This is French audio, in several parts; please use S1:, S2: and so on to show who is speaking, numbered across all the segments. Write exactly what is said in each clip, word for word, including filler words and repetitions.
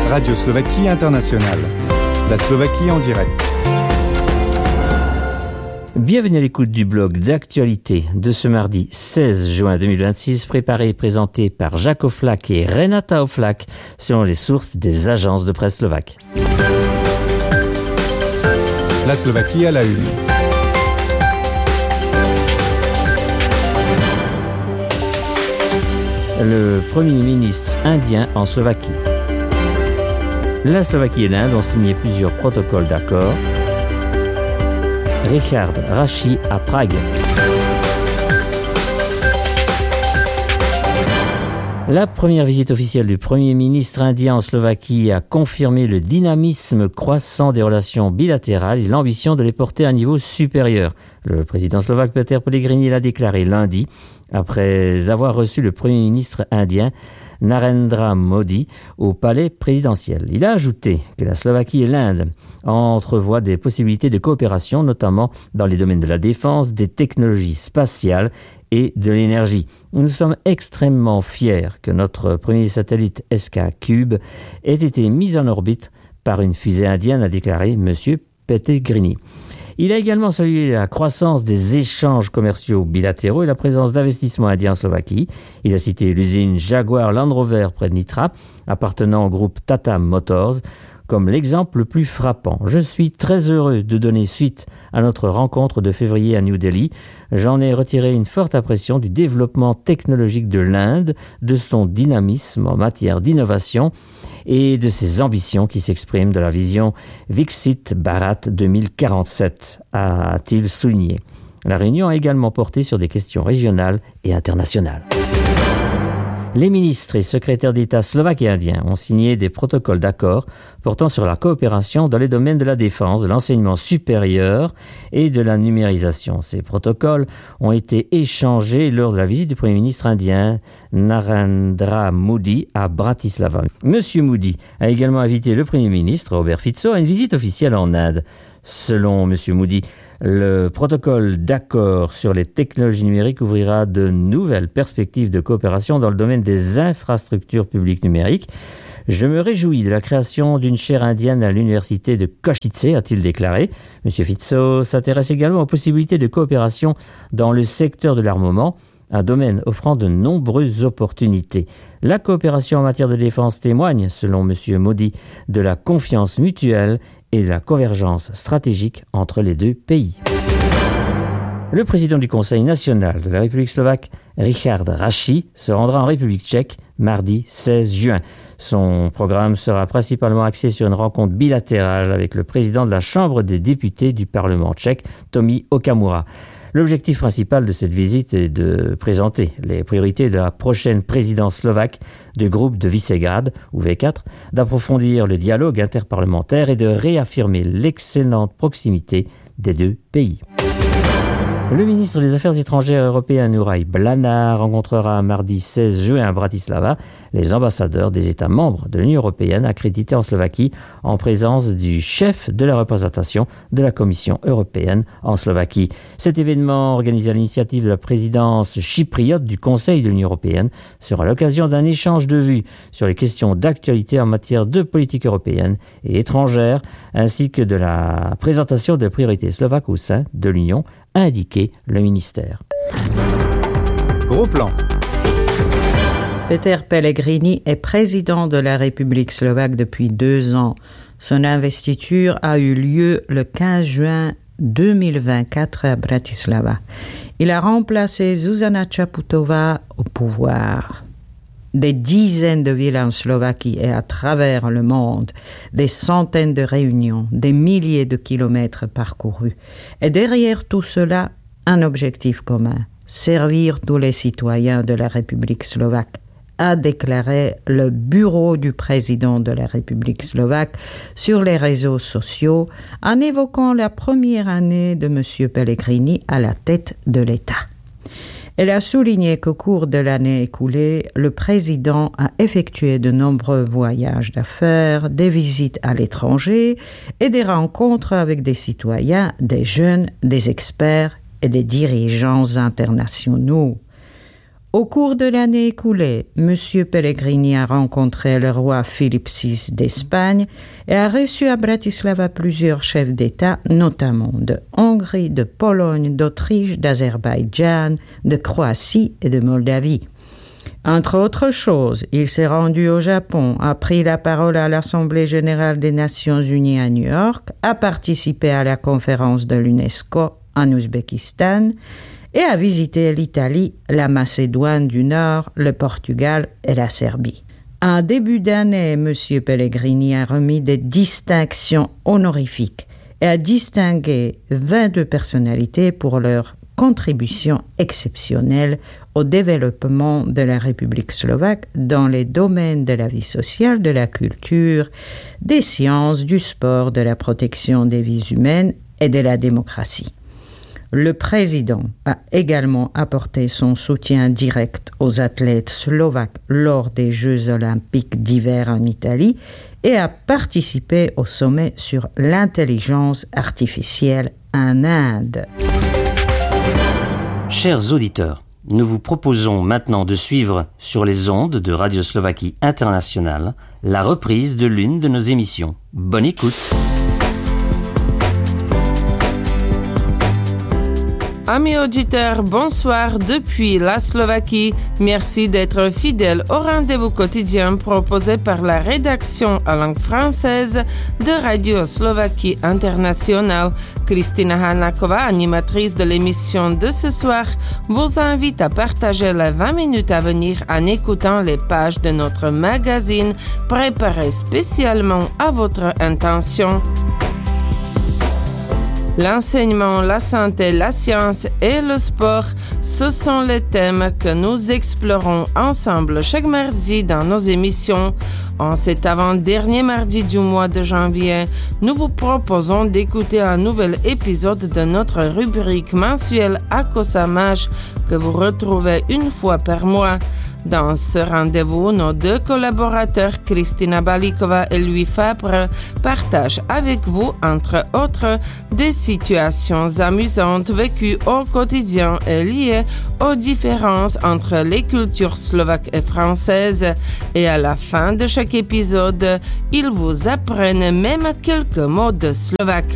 S1: Radio Slovaquie Internationale. La Slovaquie en direct.
S2: Bienvenue à l'écoute du blog d'actualité de ce mardi seize juin deux mille vingt-six, préparé et présenté par Jacques Oflak et Renata Oflak, selon les sources des agences de presse slovaques.
S1: La Slovaquie à la une.
S2: Le Premier ministre indien en Slovaquie. La Slovaquie et l'Inde ont signé plusieurs protocoles d'accord. Richard Raši à Prague. La première visite officielle du Premier ministre indien en Slovaquie a confirmé le dynamisme croissant des relations bilatérales et l'ambition de les porter à un niveau supérieur. Le président slovaque Peter Pellegrini l'a déclaré lundi, après avoir reçu le Premier ministre indien Narendra Modi au palais présidentiel. Il a ajouté que la Slovaquie et l'Inde entrevoient des possibilités de coopération, notamment dans les domaines de la défense, des technologies spatiales et de l'énergie. Nous sommes extrêmement fiers que notre premier satellite S K Cube ait été mis en orbite par une fusée indienne, a déclaré M. Pellegrini. Il a également salué la croissance des échanges commerciaux bilatéraux et la présence d'investissements indiens en Slovaquie. Il a cité l'usine Jaguar Land Rover près de Nitra, appartenant au groupe Tata Motors, comme l'exemple le plus frappant. Je suis très heureux de donner suite à notre rencontre de février à New Delhi. J'en ai retiré une forte impression du développement technologique de l'Inde, de son dynamisme en matière d'innovation et de ses ambitions qui s'expriment de la vision Viksit Bharat deux mille quarante-sept, a-t-il souligné. La réunion a également porté sur des questions régionales et internationales. Les ministres et secrétaires d'État slovaques et indiens ont signé des protocoles d'accord portant sur la coopération dans les domaines de la défense, de l'enseignement supérieur et de la numérisation. Ces protocoles ont été échangés lors de la visite du Premier ministre indien Narendra Modi à Bratislava. Monsieur Modi a également invité le Premier ministre Robert Fico à une visite officielle en Inde. Selon Monsieur Modi, le protocole d'accord sur les technologies numériques ouvrira de nouvelles perspectives de coopération dans le domaine des infrastructures publiques numériques. Je me réjouis de la création d'une chaire indienne à l'université de Košice, a-t-il déclaré. M. Fico s'intéresse également aux possibilités de coopération dans le secteur de l'armement, un domaine offrant de nombreuses opportunités. La coopération en matière de défense témoigne, selon M. Modi, de la confiance mutuelle et de la convergence stratégique entre les deux pays. Le président du Conseil national de la République slovaque, Richard Raši, se rendra en République tchèque mardi seize juin. Son programme sera principalement axé sur une rencontre bilatérale avec le président de la Chambre des députés du Parlement tchèque, Tomio Okamura. L'objectif principal de cette visite est de présenter les priorités de la prochaine présidence slovaque du groupe de Visegrad, ou V quatre, d'approfondir le dialogue interparlementaire et de réaffirmer l'excellente proximité des deux pays. Le ministre des Affaires étrangères européen Uri Blana rencontrera mardi seize juin à Bratislava les ambassadeurs des États membres de l'Union européenne accrédités en Slovaquie en présence du chef de la représentation de la Commission européenne en Slovaquie. Cet événement, organisé à l'initiative de la présidence chypriote du Conseil de l'Union européenne, sera l'occasion d'un échange de vues sur les questions d'actualité en matière de politique européenne et étrangère, ainsi que de la présentation des priorités slovaques au sein de l'Union, a indiqué le ministère.
S1: Gros plan.
S3: Peter Pellegrini est président de la République slovaque depuis deux ans. Son investiture a eu lieu le quinze juin deux mille vingt-quatre à Bratislava. Il a remplacé Zuzana Čaputová au pouvoir. Des dizaines de villes en Slovaquie et à travers le monde, des centaines de réunions, des milliers de kilomètres parcourus. Et derrière tout cela, un objectif commun, servir tous les citoyens de la République slovaque, a déclaré le bureau du président de la République slovaque sur les réseaux sociaux en évoquant la première année de M. Pellegrini à la tête de l'État. Elle a souligné qu'au cours de l'année écoulée, le président a effectué de nombreux voyages d'affaires, des visites à l'étranger et des rencontres avec des citoyens, des jeunes, des experts et des dirigeants internationaux. Au cours de l'année écoulée, M. Pellegrini a rencontré le roi Philippe six d'Espagne et a reçu à Bratislava plusieurs chefs d'État, notamment de Hongrie, de Pologne, d'Autriche, d'Azerbaïdjan, de Croatie et de Moldavie. Entre autres choses, il s'est rendu au Japon, a pris la parole à l'Assemblée générale des Nations unies à New York, a participé à la conférence de l'UNESCO en Ouzbékistan et a visité l'Italie, la Macédoine du Nord, le Portugal et la Serbie. En début d'année, M. Pellegrini a remis des distinctions honorifiques et a distingué vingt-deux personnalités pour leur contribution exceptionnelle au développement de la République slovaque dans les domaines de la vie sociale, de la culture, des sciences, du sport, de la protection des vies humaines et de la démocratie. Le président a également apporté son soutien direct aux athlètes slovaques lors des Jeux olympiques d'hiver en Italie et a participé au sommet sur l'intelligence artificielle en Inde.
S2: Chers auditeurs, nous vous proposons maintenant de suivre sur les ondes de Radio Slovaquie Internationale la reprise de l'une de nos émissions. Bonne écoute.
S4: Amis auditeurs, bonsoir depuis la Slovaquie. Merci d'être fidèles au rendez-vous quotidien proposé par la rédaction en langue française de Radio Slovaquie Internationale. Kristina Hanáková, animatrice de l'émission de ce soir, vous invite à partager les vingt minutes à venir en écoutant les pages de notre magazine préparé spécialement à votre intention. L'enseignement, la santé, la science et le sport, ce sont les thèmes que nous explorons ensemble chaque mardi dans nos émissions. En cet avant-dernier mardi du mois de janvier, nous vous proposons d'écouter un nouvel épisode de notre rubrique mensuelle Ako sa máš que vous retrouvez une fois par mois. Dans ce rendez-vous, nos deux collaborateurs, Kristina Balíková et Louis Fabre, partagent avec vous, entre autres, des situations amusantes vécues au quotidien et liées aux différences entre les cultures slovaques et françaises. Et à la fin de chaque épisode, ils vous apprennent même quelques mots de slovaque.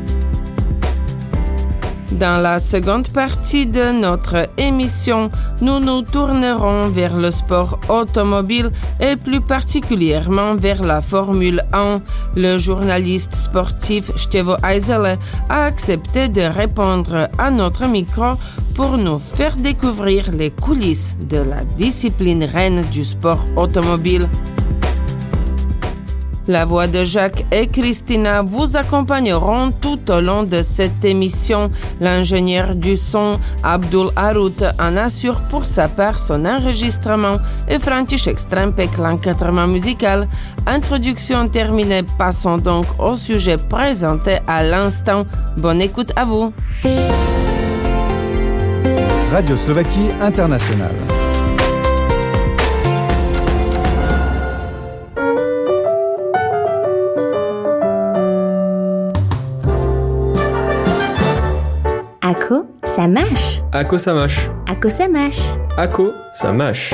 S4: Dans la seconde partie de notre émission, nous nous tournerons vers le sport automobile et plus particulièrement vers la Formule un. Le journaliste sportif Števo Ajzele a accepté de répondre à notre micro pour nous faire découvrir les coulisses de la discipline reine du sport automobile. La voix de Jacques et Kristina vous accompagneront tout au long de cette émission. L'ingénieur du son, Abdul Arut, en assure pour sa part son enregistrement et František Strempek l'encadrement musical. Introduction terminée, passons donc au sujet présenté à l'instant. Bonne écoute à vous.
S1: Radio Slovaquie Internationale.
S5: Ako sa máš?
S6: Ako sa máš?
S5: Ako sa máš?
S6: Ako sa máš?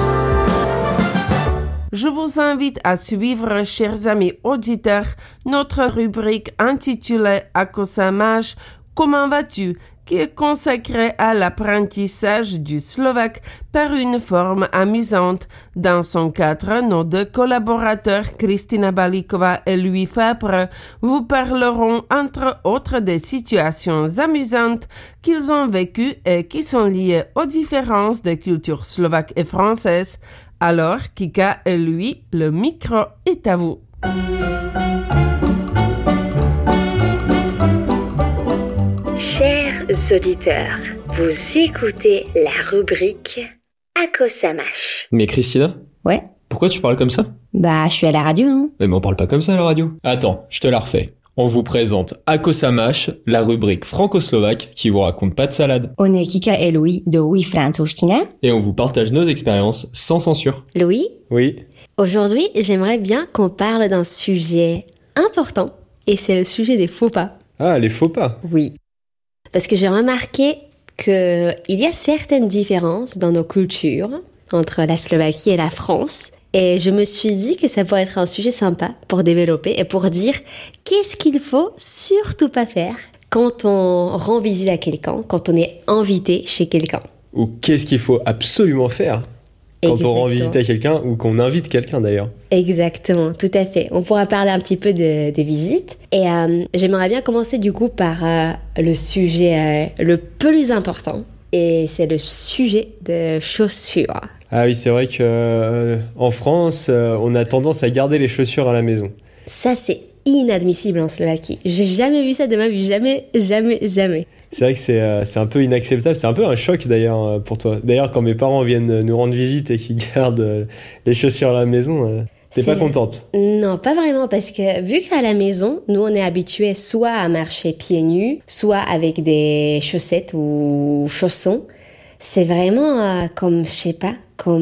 S4: Je vous invite à suivre, chers amis auditeurs, notre rubrique intitulée Ako sa máš, comment vas-tu, qui est consacrée à l'apprentissage du slovaque par une forme amusante. Dans son cadre, nos deux collaborateurs, Kristina Balíková et Louis Fabre, vous parleront entre autres des situations amusantes qu'ils ont vécues et qui sont liées aux différences des cultures slovaques et françaises. Alors, Kika et Louis, le micro est à vous.
S5: Chers auditeurs, vous écoutez la rubrique Ako sa máš.
S6: Mais Kristina,
S5: Ouais.
S6: pourquoi tu parles comme ça?
S5: Bah, je suis à la radio, non?
S6: Mais on parle pas comme ça à la radio. Attends, je te la refais. On vous présente Ako sa máš, la rubrique franco-slovaque qui vous raconte pas de salade.
S5: On est Kika et Louis de Oui Francouzština.
S6: Et on vous partage nos expériences sans censure.
S7: Louis,
S6: Oui.
S7: aujourd'hui, j'aimerais bien qu'on parle d'un sujet important, et c'est le sujet des faux pas.
S6: Ah, les faux pas.
S7: Oui. Parce que j'ai remarqué qu'il y a certaines différences dans nos cultures entre la Slovaquie et la France. Et je me suis dit que ça pourrait être un sujet sympa pour développer et pour dire qu'est-ce qu'il faut surtout pas faire quand on rend visite à quelqu'un, quand on est invité chez quelqu'un.
S6: Ou qu'est-ce qu'il faut absolument faire quand Exactement. on rend visite à quelqu'un ou qu'on invite quelqu'un d'ailleurs.
S7: Exactement, tout à fait. On pourra parler un petit peu de, des visites. Et euh, j'aimerais bien commencer du coup par euh, le sujet euh, le plus important. Et c'est le sujet de chaussures.
S6: Ah oui, c'est vrai qu'en euh, France, euh, on a tendance à garder les chaussures à la maison.
S7: Ça, c'est inadmissible en Slovaquie. J'ai jamais vu ça de ma vie. Jamais, jamais, jamais.
S6: C'est vrai que c'est, euh, c'est un peu inacceptable. C'est un peu un choc d'ailleurs euh, pour toi. D'ailleurs, quand mes parents viennent nous rendre visite et qu'ils gardent euh, les chaussures à la maison, euh, t'es c'est... pas contente?
S7: Non, pas vraiment, parce que vu qu'à la maison, nous, on est habitués soit à marcher pieds nus, soit avec des chaussettes ou chaussons. C'est vraiment euh, comme, je sais pas,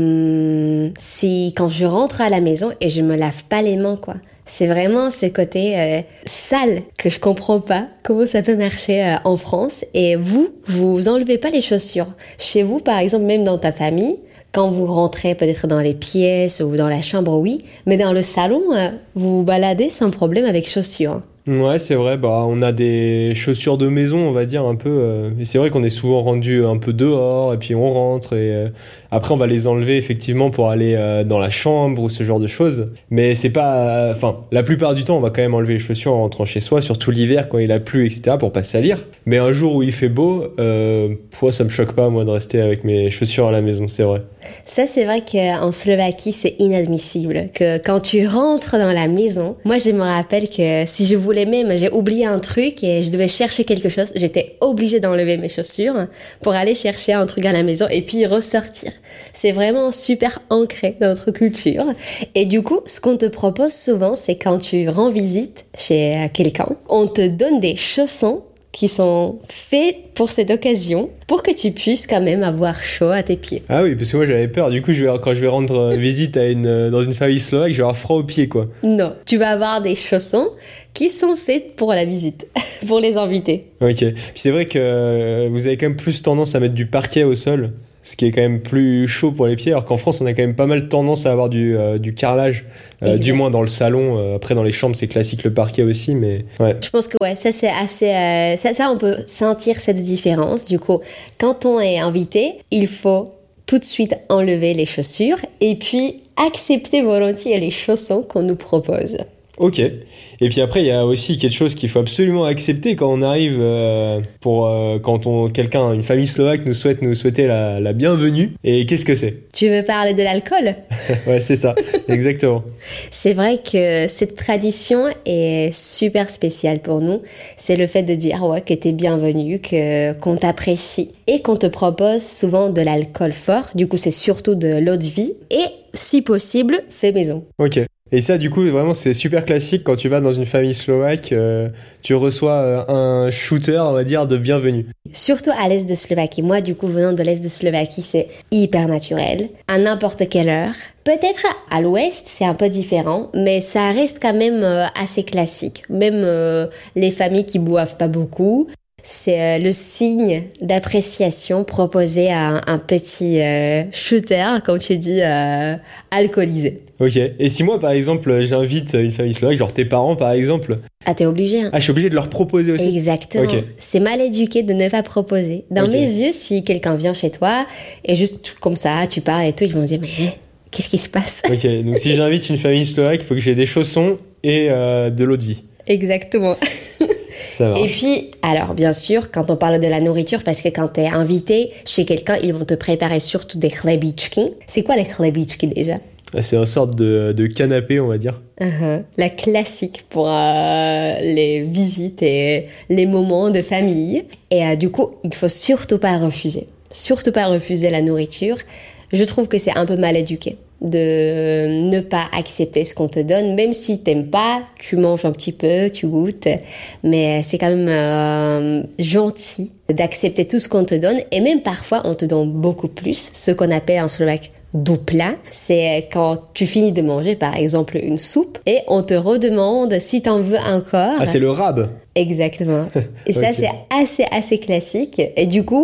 S7: comme si quand je rentre à la maison et je me lave pas les mains, quoi. C'est vraiment ce côté euh, sale que je comprends pas comment ça peut marcher euh, en France. Et vous, vous enlevez pas les chaussures. Chez vous, par exemple, même dans ta famille, quand vous rentrez peut-être dans les pièces ou dans la chambre, oui. Mais dans le salon, euh, vous vous baladez sans problème avec chaussures.
S6: Ouais, c'est vrai, bah, on a des chaussures de maison, on va dire, un peu. Euh, et c'est vrai qu'on est souvent rendu un peu dehors, et puis on rentre, et euh, après on va les enlever effectivement pour aller euh, dans la chambre ou ce genre de choses. Mais c'est pas. Enfin, euh, la plupart du temps, on va quand même enlever les chaussures en rentrant chez soi, surtout l'hiver quand il a plu, et cetera, pour pas salir. Mais un jour où il fait beau, euh, moi, ça me choque pas, moi, de rester avec mes chaussures à la maison, c'est vrai.
S7: Ça, c'est vrai qu'en Slovaquie, c'est inadmissible. Que quand tu rentres dans la maison, moi, je me rappelle que si je voulais même, j'ai oublié un truc et je devais chercher quelque chose, j'étais obligée d'enlever mes chaussures pour aller chercher un truc à la maison et puis ressortir. C'est vraiment super ancré dans notre culture. Et du coup, ce qu'on te propose souvent, c'est quand tu rends visite chez quelqu'un, on te donne des chaussons qui sont faits pour cette occasion, pour que tu puisses quand même avoir chaud à tes pieds.
S6: Ah oui, parce que moi j'avais peur, du coup je vais, quand je vais rendre visite à une, dans une famille slovaque, je vais avoir froid aux pieds, quoi.
S7: Non, tu vas avoir des chaussons qui sont faits pour la visite, pour les invités.
S6: Ok, puis c'est vrai que vous avez quand même plus tendance à mettre du parquet au sol, ce qui est quand même plus chaud pour les pieds, alors qu'en France on a quand même pas mal tendance à avoir du, euh, du carrelage, euh, du moins dans le salon. Euh, après dans les chambres c'est classique le parquet aussi, mais ouais.
S7: Je pense que ouais, ça c'est assez, euh, ça, ça on peut sentir cette différence. Du coup, quand on est invité, il faut tout de suite enlever les chaussures et puis accepter volontiers les chaussons qu'on nous propose.
S6: Ok. Et puis après, il y a aussi quelque chose qu'il faut absolument accepter quand on arrive euh, pour euh, quand on quelqu'un, une famille slovaque nous souhaite nous souhaiter la, la bienvenue. Et qu'est-ce que c'est?
S7: Tu veux parler de l'alcool?
S6: Ouais, c'est ça, exactement.
S7: C'est vrai que cette tradition est super spéciale pour nous. C'est le fait de dire ouais que t'es bienvenu, que qu'on t'apprécie et qu'on te propose souvent de l'alcool fort. Du coup, c'est surtout de l'eau de vie et si possible, fait maison.
S6: Ok. Et ça, du coup, vraiment, c'est super classique quand tu vas dans une famille slovaque, euh, tu reçois euh, un shooter, on va dire, de bienvenue.
S7: Surtout à l'est de Slovaquie. Moi, du coup, venant de l'est de Slovaquie, c'est hyper naturel, à n'importe quelle heure. Peut-être à l'ouest, c'est un peu différent, mais ça reste quand même euh, assez classique. Même euh, les familles qui boivent pas beaucoup. C'est euh, le signe d'appréciation proposé à un, un petit euh, shooter, comme tu dis, euh, alcoolisé.
S6: Ok. Et si moi, par exemple, j'invite une famille slovaque, genre tes parents, par exemple...
S7: Ah, t'es obligé. Hein.
S6: Ah, je suis obligé de leur proposer aussi.
S7: Exactement. Okay. C'est mal éduqué de ne pas proposer. Dans okay. mes yeux, si quelqu'un vient chez toi et juste comme ça, tu parles et tout, ils vont dire, mais qu'est-ce qui se passe?
S6: Ok, donc si j'invite une famille slovaque, il faut que j'ai des chaussons et euh, de l'eau de vie.
S7: Exactement. Et puis, alors bien sûr, quand on parle de la nourriture, parce que quand t'es invité chez quelqu'un, ils vont te préparer surtout des chlebičky. C'est quoi les chlebičky déjà?
S6: C'est une sorte de, de canapé, on va dire.
S7: Uh-huh. La classique pour euh, les visites et les moments de famille. Et euh, du coup, il faut surtout pas refuser. Surtout pas refuser la nourriture. Je trouve que c'est un peu mal éduqué de ne pas accepter ce qu'on te donne, même si t'aimes pas, tu manges un petit peu, tu goûtes, mais c'est quand même euh, gentil d'accepter tout ce qu'on te donne, et même parfois on te donne beaucoup plus, ce qu'on appelle en slovaque dupla. C'est quand tu finis de manger par exemple une soupe et on te redemande si t'en veux encore.
S6: Ah, c'est le rab.
S7: Exactement. Et ça, okay. C'est assez, assez classique. Et du coup,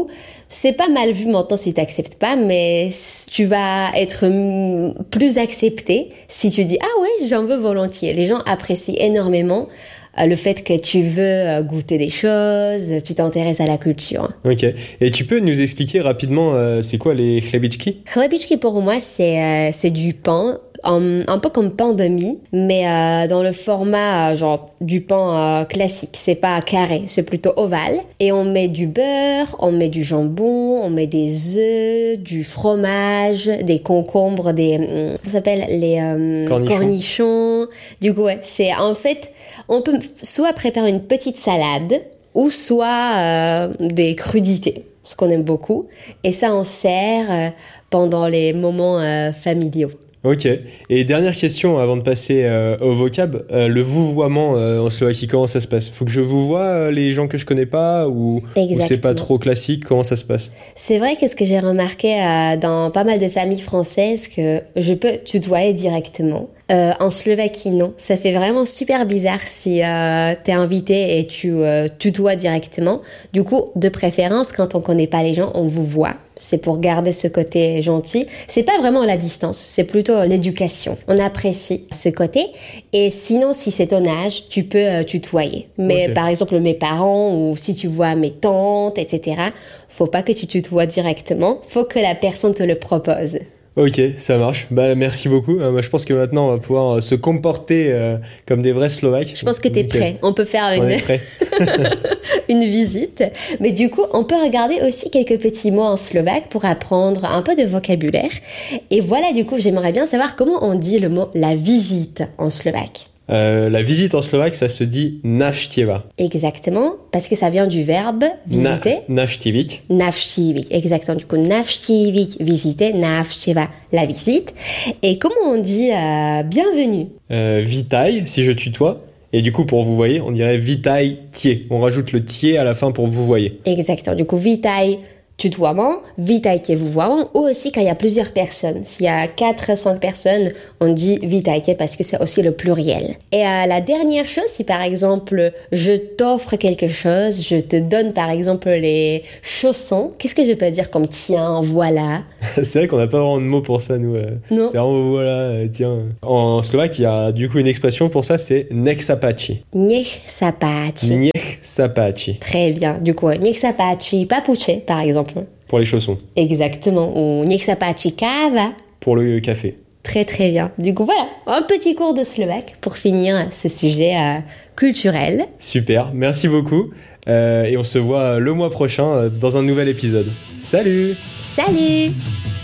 S7: C'est pas mal vu maintenant si tu n'acceptes pas, mais tu vas être plus accepté si tu dis « Ah ouais, j'en veux volontiers ». Les gens apprécient énormément le fait que tu veux goûter des choses, tu t'intéresses à la culture.
S6: Ok. Et tu peux nous expliquer rapidement, euh, c'est quoi les chlebički ?
S7: Chlebički, pour moi, c'est, euh, c'est du pain, un, un peu comme pain de mie, mais euh, dans le format euh, genre du pain euh, classique. C'est pas carré, c'est plutôt ovale. Et on met du beurre, on met du jambon, on met des œufs, du fromage, des concombres, des... Comment ça s'appelle ? Les euh,
S6: cornichons.
S7: cornichons. Du coup, ouais, c'est en fait... On peut soit préparer une petite salade ou soit euh, des crudités, ce qu'on aime beaucoup. Et ça, on sert euh, pendant les moments euh, familiaux.
S6: Ok. Et dernière question avant de passer euh, au vocab. Euh, le vouvoiement euh, en Slovaquie, comment ça se passe ? Faut que je vous vois euh, les gens que je connais pas ou, ou c'est pas trop classique ? Comment ça se passe ?
S7: C'est vrai que ce que j'ai remarqué euh, dans pas mal de familles françaises, que je peux tutoyer directement. Euh, en Slovaquie, non. Ça fait vraiment super bizarre si euh, t'es invité et tu euh, tutoies directement. Du coup, de préférence, quand on connaît pas les gens, on vous voit. C'est pour garder ce côté gentil. C'est pas vraiment la distance, c'est plutôt l'éducation. On apprécie ce côté. Et sinon, si c'est ton âge, tu peux euh, tutoyer. Mais
S6: okay.
S7: Par exemple, mes parents ou si tu vois mes tantes, et cetera, faut pas que tu tutoies directement. Faut que la personne te le propose.
S6: Ok, ça marche. Bah, merci beaucoup. Euh, moi, je pense que maintenant, on va pouvoir euh, se comporter euh, comme des vrais Slovaques.
S7: Je pense que tu es prêt. On peut faire une... une visite. Mais du coup, on peut regarder aussi quelques petits mots en slovaque pour apprendre un peu de vocabulaire. Et voilà, du coup, j'aimerais bien savoir comment on dit le mot « la visite » en slovaque.
S6: Euh, la visite en slovaque, ça se dit navštěva.
S7: Exactement, parce que ça vient du verbe visiter.
S6: Na, navštíviť.
S7: Navštíviť, exactement. Du coup, navštíviť, visiter, navštěva, la visite. Et comment on dit euh, bienvenue ?
S6: euh, Vitaj, si je tutoie. Et du coup, pour vous voyez, on dirait vitajtie. On rajoute le tie à la fin pour vous voyez.
S7: Exactement. Du coup, vitaj, tutoiement, vitajte, vous voyons, ou aussi quand il y a plusieurs personnes. S'il y a quatre, cinq personnes, on dit vitajte parce que c'est aussi le pluriel. Et euh, la dernière chose, c'est par exemple, je t'offre quelque chose, je te donne par exemple les chaussons. Qu'est-ce que je peux dire comme tiens, voilà.
S6: C'est vrai qu'on n'a pas vraiment de mots pour ça, nous. Euh,
S7: non.
S6: C'est vraiment voilà, euh, tiens. En slovaque, il y a du coup une expression pour ça, c'est nech sa páči.
S7: Nech sa páči.
S6: Nech sa páči.
S7: Très bien. Du coup, nech sa páči, papuče, par exemple.
S6: Pour les chaussons.
S7: Exactement. Ou nech sa páči káva.
S6: Pour le café.
S7: Très très bien. Du coup, voilà, un petit cours de slovaque pour finir ce sujet euh, culturel.
S6: Super, merci beaucoup. Euh, et on se voit le mois prochain dans un nouvel épisode. Salut!
S7: Salut!